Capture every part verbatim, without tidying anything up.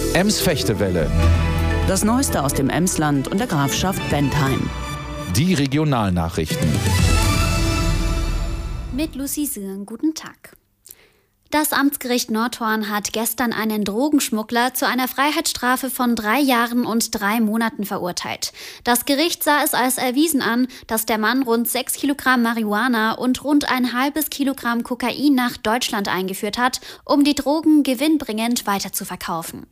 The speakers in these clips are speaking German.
Ems-Fechtewelle. Das Neueste aus dem Emsland und der Grafschaft Bentheim. Die Regionalnachrichten. Mit Lucy Sirn, guten Tag. Das Amtsgericht Nordhorn hat gestern einen Drogenschmuggler zu einer Freiheitsstrafe von drei Jahren und drei Monaten verurteilt. Das Gericht sah es als erwiesen an, dass der Mann rund sechs Kilogramm Marihuana und rund ein halbes Kilogramm Kokain nach Deutschland eingeführt hat, um die Drogen gewinnbringend weiterzuverkaufen.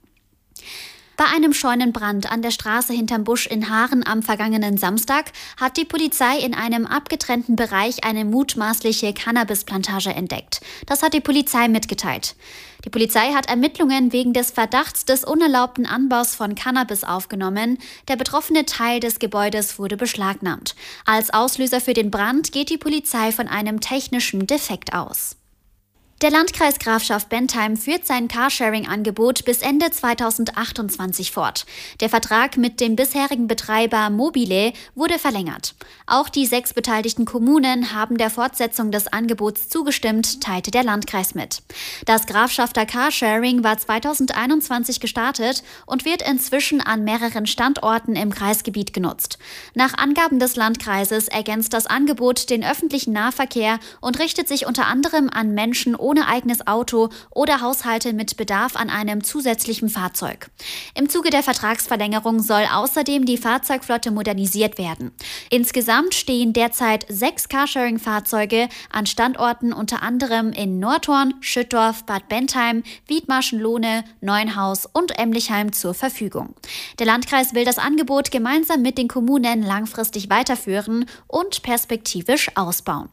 Bei einem Scheunenbrand an der Straße hinterm Busch in Haaren am vergangenen Samstag hat die Polizei in einem abgetrennten Bereich eine mutmaßliche Cannabisplantage entdeckt. Das hat die Polizei mitgeteilt. Die Polizei hat Ermittlungen wegen des Verdachts des unerlaubten Anbaus von Cannabis aufgenommen. Der betroffene Teil des Gebäudes wurde beschlagnahmt. Als Auslöser für den Brand geht die Polizei von einem technischen Defekt aus. Der Landkreis Grafschaft Bentheim führt sein Carsharing-Angebot bis Ende zweitausendachtundzwanzig fort. Der Vertrag mit dem bisherigen Betreiber Mobile wurde verlängert. Auch die sechs beteiligten Kommunen haben der Fortsetzung des Angebots zugestimmt, teilte der Landkreis mit. Das Grafschafter Carsharing war zweitausendeinundzwanzig gestartet und wird inzwischen an mehreren Standorten im Kreisgebiet genutzt. Nach Angaben des Landkreises ergänzt das Angebot den öffentlichen Nahverkehr und richtet sich unter anderem an Menschen ohne eigenes Auto oder Haushalte mit Bedarf an einem zusätzlichen Fahrzeug. Im Zuge der Vertragsverlängerung soll außerdem die Fahrzeugflotte modernisiert werden. Insgesamt stehen derzeit sechs Carsharing-Fahrzeuge an Standorten unter anderem in Nordhorn, Schüttorf, Bad Bentheim, Wiedmarschen-Lohne, Neuenhaus und Emlichheim zur Verfügung. Der Landkreis will das Angebot gemeinsam mit den Kommunen langfristig weiterführen und perspektivisch ausbauen.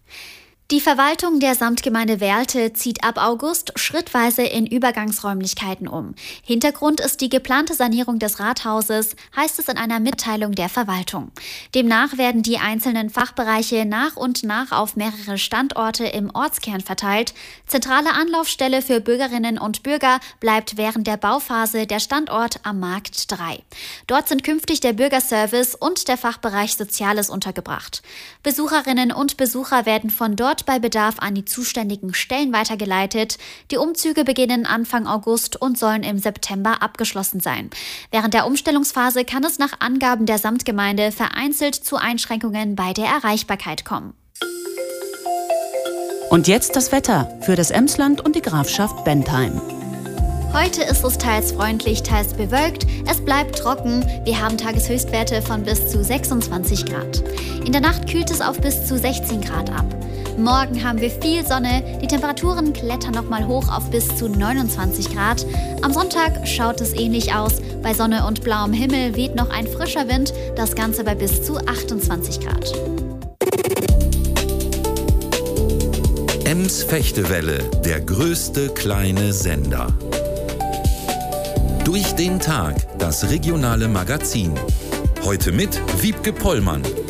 Die Verwaltung der Samtgemeinde Werlte zieht ab August schrittweise in Übergangsräumlichkeiten um. Hintergrund ist die geplante Sanierung des Rathauses, heißt es in einer Mitteilung der Verwaltung. Demnach werden die einzelnen Fachbereiche nach und nach auf mehrere Standorte im Ortskern verteilt. Zentrale Anlaufstelle für Bürgerinnen und Bürger bleibt während der Bauphase der Standort am Markt drei. Dort sind künftig der Bürgerservice und der Fachbereich Soziales untergebracht. Besucherinnen und Besucher werden von dort bei Bedarf an die zuständigen Stellen weitergeleitet. Die Umzüge beginnen Anfang August und sollen im September abgeschlossen sein. Während der Umstellungsphase kann es nach Angaben der Samtgemeinde vereinzelt zu Einschränkungen bei der Erreichbarkeit kommen. Und jetzt das Wetter für das Emsland und die Grafschaft Bentheim. Heute ist es teils freundlich, teils bewölkt. Es bleibt trocken. Wir haben Tageshöchstwerte von bis zu sechsundzwanzig Grad. In der Nacht kühlt es auf bis zu sechzehn Grad ab. Morgen haben wir viel Sonne. Die Temperaturen klettern nochmal hoch auf bis zu neunundzwanzig Grad. Am Sonntag schaut es ähnlich aus. Bei Sonne und blauem Himmel weht noch ein frischer Wind. Das Ganze bei bis zu achtundzwanzig Grad. Ems-Fechtewelle, der größte kleine Sender. Durch den Tag, das regionale Magazin. Heute mit Wiebke Pollmann.